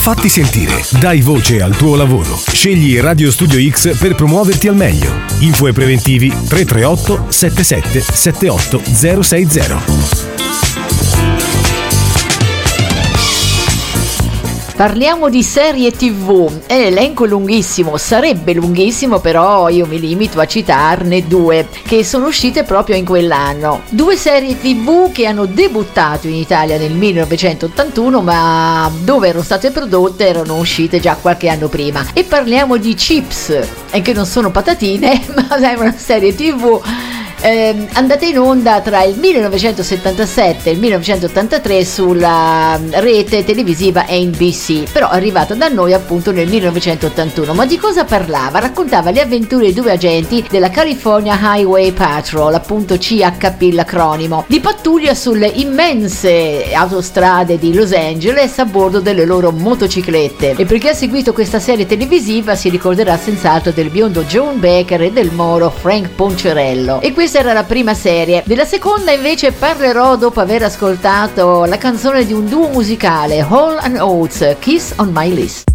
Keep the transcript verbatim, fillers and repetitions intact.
Fatti sentire, dai voce al tuo lavoro. Scegli Radio Studio X per promuoverti al meglio. Info e preventivi tre tre otto sette sette sette otto zero sei zero. Parliamo di serie tivù, è l'elenco lunghissimo, sarebbe lunghissimo, però io mi limito a citarne due che sono uscite proprio in quell'anno. Due serie tivù che hanno debuttato in Italia nel millenovecentottantuno, ma dove erano state prodotte erano uscite già qualche anno prima. E parliamo di Chips, e che non sono patatine, ma è una serie tivù Eh, andata in onda tra il millenovecentosettantasette e il millenovecentottantatré sulla rete televisiva N B C, però arrivata da noi appunto nel millenovecentottantuno. Ma di cosa parlava? Raccontava le avventure di due agenti della California Highway Patrol, appunto C H P l'acronimo, di pattuglia sulle immense autostrade di Los Angeles a bordo delle loro motociclette. E per chi ha seguito questa serie televisiva si ricorderà senz'altro del biondo John Baker e del moro Frank Poncherello. E questa era la prima serie. Della seconda invece parlerò dopo aver ascoltato la canzone di un duo musicale, Hall and Oates, Kiss on My List.